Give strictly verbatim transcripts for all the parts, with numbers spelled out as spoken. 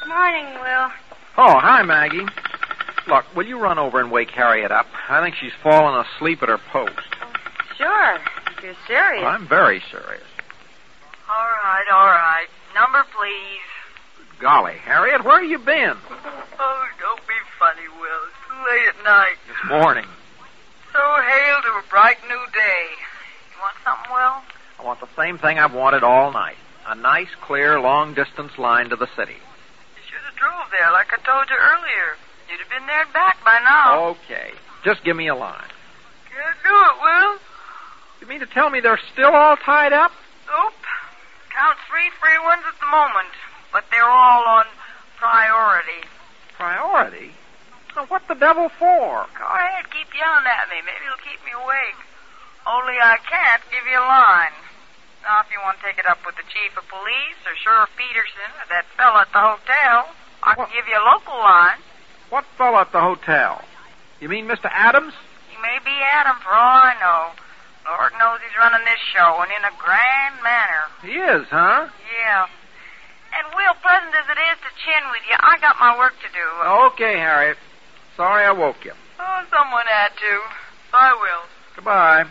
Morning, Will. Oh, hi, Maggie. Look, will you run over and wake Harriet up? I think she's fallen asleep at her post. Oh, sure, if you're serious. Well, I'm very serious. All right, all right. Number, please. Golly, Harriet, where have you been? Oh, don't be funny, Will. It's too late at night. This morning. So hail to a bright new day. You want something, Will? I want the same thing I've wanted all night. A nice, clear, long-distance line to the city. You should have drove there like I told you earlier. You'd have been there and back by now. Okay. Just give me a line. Can't do it, Will. You mean to tell me they're still all tied up? Nope. Count three free ones at the moment, but they're all on priority. Priority? Now, what the devil for? Go ahead, keep yelling at me. Maybe it'll keep me awake. Only I can't give you a line. Now, if you want to take it up with the chief of police or Sheriff Peterson or that fella at the hotel, I can What? give you a local line. What fellow at the hotel? You mean Mister Adams? He may be Adam for all I know. Lord knows he's running this show, and in a grand manner. He is, huh? Yeah. And, Will, pleasant as it is to chin with you, I got my work to do. Okay, Harriet. Sorry I woke you. Oh, someone had to. Bye, Will. Goodbye.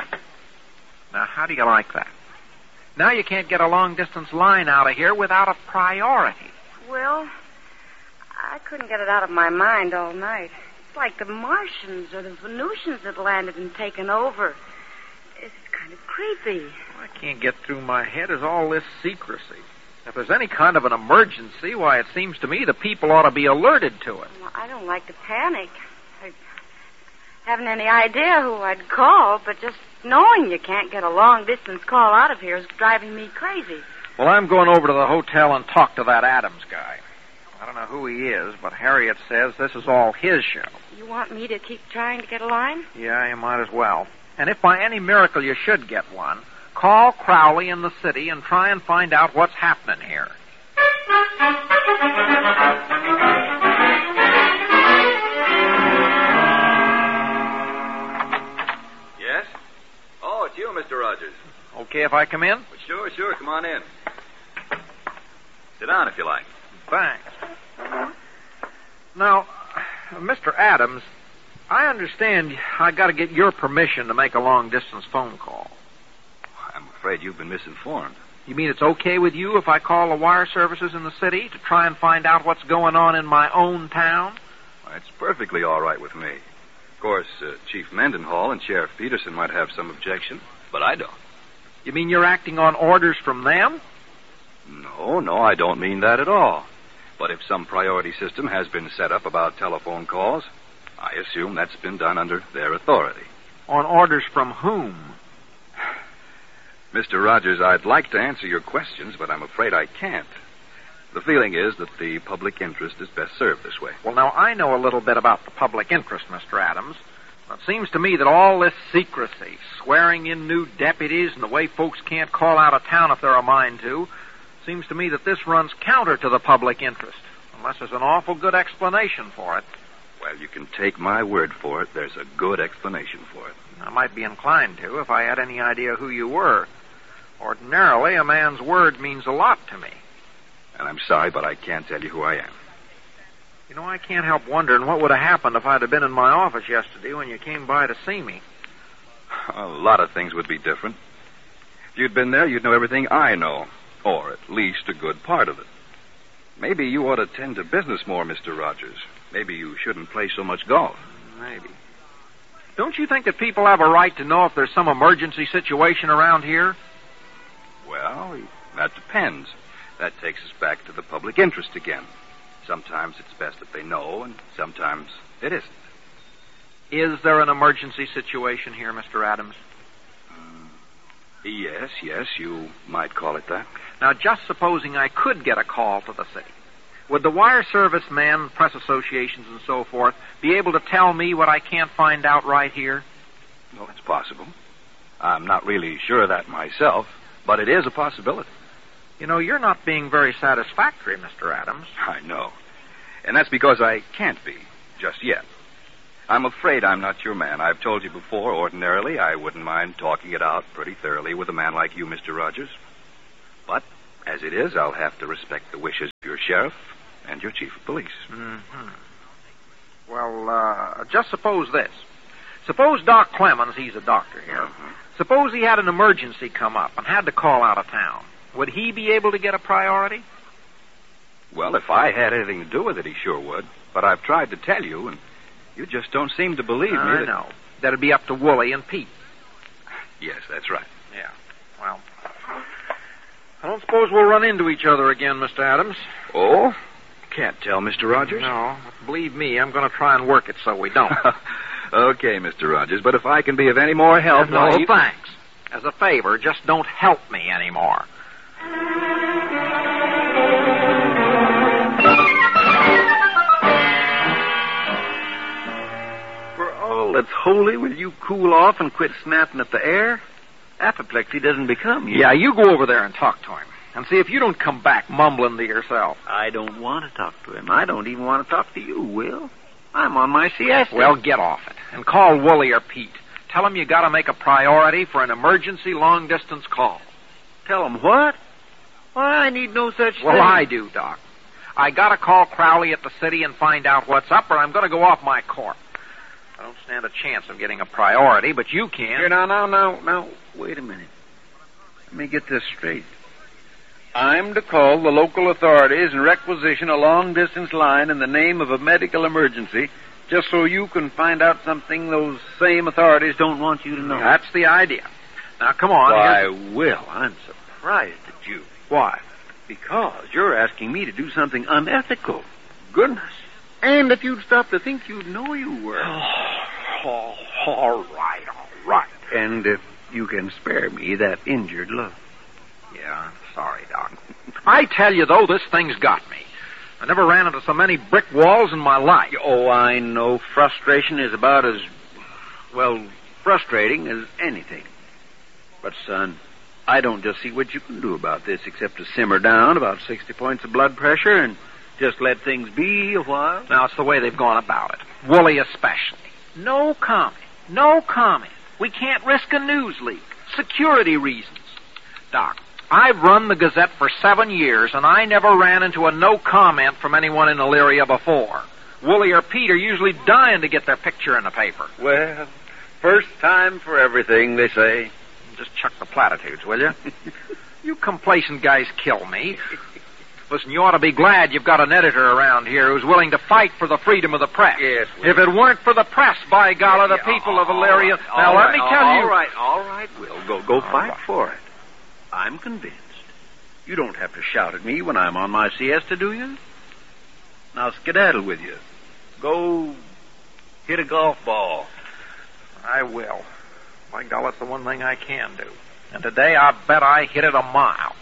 Now, how do you like that? Now you can't get a long-distance line out of here without a priority. Will, I couldn't get it out of my mind all night. It's like the Martians or the Venusians had landed and taken over. It's kind of creepy. What I can't get through my head is all this secrecy. If there's any kind of an emergency, why, it seems to me the people ought to be alerted to it. Well, I don't like to panic. I haven't any idea who I'd call, but just knowing you can't get a long-distance call out of here is driving me crazy. Well, I'm going over to the hotel and talk to that Adams guy. I don't know who he is, but Harriet says this is all his show. You want me to keep trying to get a line? Yeah, you might as well. And if by any miracle you should get one, call Crowley in the city and try and find out what's happening here. Yes? Oh, it's you, Mister Rogers. Okay if I come in? Well, sure, sure. Come on in. Sit down if you like. Thanks. Now, Mister Adams, I understand I got to get your permission to make a long-distance phone call. I'm afraid you've been misinformed. You mean it's okay with you if I call the wire services in the city to try and find out what's going on in my own town? Well, it's perfectly all right with me. Of course, uh, Chief Mendenhall and Sheriff Peterson might have some objection, but I don't. You mean you're acting on orders from them? No, no, I don't mean that at all. But if some priority system has been set up about telephone calls, I assume that's been done under their authority. On orders from whom? Mister Rogers, I'd like to answer your questions, but I'm afraid I can't. The feeling is that the public interest is best served this way. Well, now, I know a little bit about the public interest, Mister Adams. It seems to me that all this secrecy, swearing in new deputies, and the way folks can't call out of town if they're a mind to, seems to me that this runs counter to the public interest, unless there's an awful good explanation for it. Well, you can take my word for it. There's a good explanation for it. I might be inclined to if I had any idea who you were. Ordinarily, a man's word means a lot to me. And I'm sorry, but I can't tell you who I am. You know, I can't help wondering what would have happened if I'd have been in my office yesterday when you came by to see me. A lot of things would be different. If you'd been there, you'd know everything I know, or at least a good part of it. Maybe you ought to tend to business more, Mister Rogers. Maybe you shouldn't play so much golf. Maybe. Don't you think that people have a right to know if there's some emergency situation around here? Well, that depends. That takes us back to the public interest again. Sometimes it's best if they know, and sometimes it isn't. Is there an emergency situation here, Mister Adams? Uh, yes, yes, you might call it that. Now, just supposing I could get a call to the city, would the wire service men, press associations, and so forth be able to tell me what I can't find out right here? Well, it's possible. I'm not really sure of that myself, but it is a possibility. You know, you're not being very satisfactory, Mister Adams. I know. And that's because I can't be, just yet. I'm afraid I'm not your man. I've told you before, ordinarily, I wouldn't mind talking it out pretty thoroughly with a man like you, Mister Rogers. But, as it is, I'll have to respect the wishes of your sheriff and your chief of police. Mm-hmm. Well, uh, just suppose this. Suppose Doc Clemens, he's a doctor here. Uh-huh. Suppose he had an emergency come up and had to call out of town. Would he be able to get a priority? Well, if I had anything to do with it, he sure would. But I've tried to tell you, and you just don't seem to believe me. I that... know. That'd be up to Wooly and Pete. Yes, that's right. Yeah. Well, I don't suppose we'll run into each other again, Mister Adams. Oh? Can't tell, Mister Rogers? No. Believe me, I'm going to try and work it so we don't. Okay, Mister Rogers, but if I can be of any more help... No, why, you... thanks. As a favor, just don't help me anymore. For all that's holy, will you cool off and quit snapping at the air? Apoplexy doesn't become you. Yeah, you go over there and talk to him. And see if you don't come back mumbling to yourself. I don't want to talk to him. I don't even want to talk to you, Will. I'm on my siesta. Well, get off it. And call Wooly or Pete. Tell them you got to make a priority for an emergency long-distance call. Tell him what? Why, I need no such Well, thing. I do, Doc. I got to call Crowley at the city and find out what's up, or I'm going to go off my corp. I don't stand a chance of getting a priority, but you can. Here, now, now, now, now, wait a minute. Let me get this straight. I'm to call the local authorities and requisition a long-distance line in the name of a medical emergency just so you can find out something those same authorities don't want you to know. That's the idea. Now, come on. Why, here's- Will, I'm surprised at you. Why? Because you're asking me to do something unethical. Goodness. And if you'd stop to think, you'd know you were. Oh, all right, all right. And if you can spare me that injured love. Yeah, sorry, Doc. I tell you, though, this thing's got me. I never ran into so many brick walls in my life. Oh, I know frustration is about as, well, frustrating as anything. But, son, I don't just see what you can do about this except to simmer down about sixty points of blood pressure and just let things be a while. Now, it's the way they've gone about it. Wooly especially. No comment. No comment. We can't risk a news leak. Security reasons. Doc, I've run the Gazette for seven years, and I never ran into a no comment from anyone in Elyria before. Wooly or Pete are usually dying to get their picture in the paper. Well, first time for everything, they say. Just chuck the platitudes, will you? You complacent guys kill me. Listen, you ought to be glad you've got an editor around here who's willing to fight for the freedom of the press. Yes, Will. If it weren't for the press, by golly, the people of Elyria... Now, let me tell you... All right, all right, Will. Go, go All fight right. for it. I'm convinced. You don't have to shout at me when I'm on my siesta, do you? Now skedaddle with you. Go hit a golf ball. I will. By golly, it's the one thing I can do. And today, I bet I hit it a mile.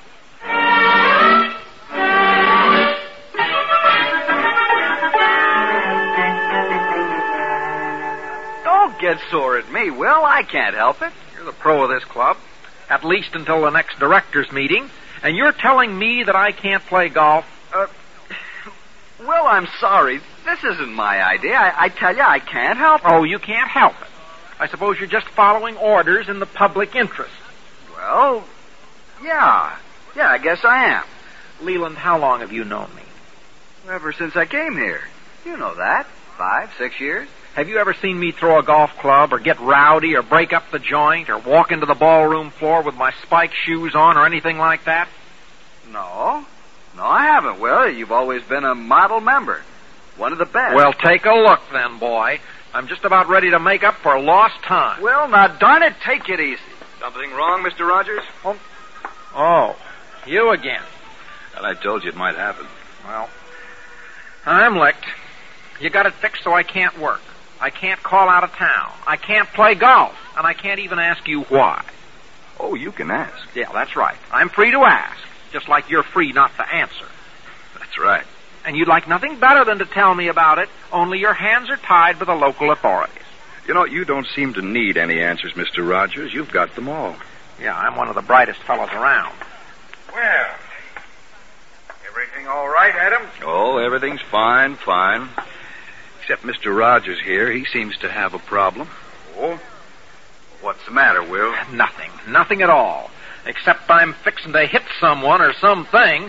Don't get sore at me, Will. I can't help it. You're the pro of this club, at least until the next directors' meeting, and you're telling me that I can't play golf? Uh, Will, I'm sorry. This isn't my idea. I, I tell you, I can't help it. Oh, you can't help it. I suppose you're just following orders in the public interest. Well, yeah. Yeah, I guess I am. Leland, how long have you known me? Ever since I came here. You know that. Five, six years. Have you ever seen me throw a golf club or get rowdy or break up the joint or walk into the ballroom floor with my spike shoes on or anything like that? No. No, I haven't, Will. You've always been a model member. One of the best. Well, take a look then, boy. I'm just about ready to make up for lost time. Will, now darn it, take it easy. Something wrong, Mister Rogers? Oh, oh you again. Well, I told you it might happen. Well, I'm licked. You got it fixed so I can't work. I can't call out of town. I can't play golf. And I can't even ask you why. Oh, you can ask. Yeah, that's right. I'm free to ask, just like you're free not to answer. That's right. And you'd like nothing better than to tell me about it, only your hands are tied with the local authorities. You know, you don't seem to need any answers, Mister Rogers. You've got them all. Yeah, I'm one of the brightest fellows around. Well, everything all right, Adams? Oh, everything's fine, fine. Except Mister Rogers here. He seems to have a problem. Oh? What's the matter, Will? Nothing. Nothing at all. Except I'm fixing to hit someone or something,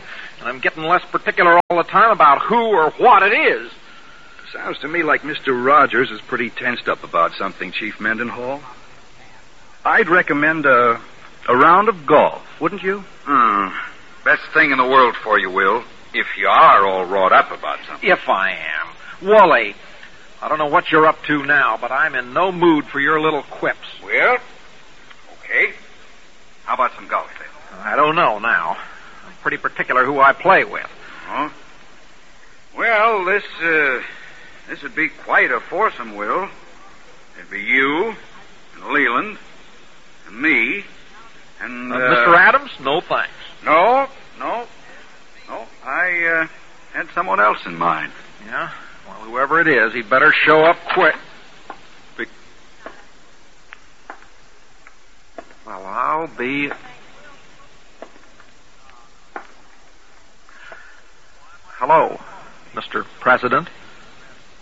And I'm getting less particular all the time about who or what it is. Sounds to me like Mister Rogers is pretty tensed up about something, Chief Mendenhall. I'd recommend a, a round of golf, wouldn't you? Hmm. Best thing in the world for you, Will, if you are all wrought up about something. If I am. Wally, I don't know what you're up to now, but I'm in no mood for your little quips. Well, okay. How about some golf, then? I don't know now. I'm pretty particular who I play with. Oh? Well, this, uh... This would be quite a foursome, Will. It'd be you, and Leland, and me, and... Uh, Uh, Mister Adams? No, thanks. No, no, no. I, uh, had someone else in mind. Yeah? Well, whoever it is, he'd better show up quick. Be- well, I'll be... Hello, Mister President.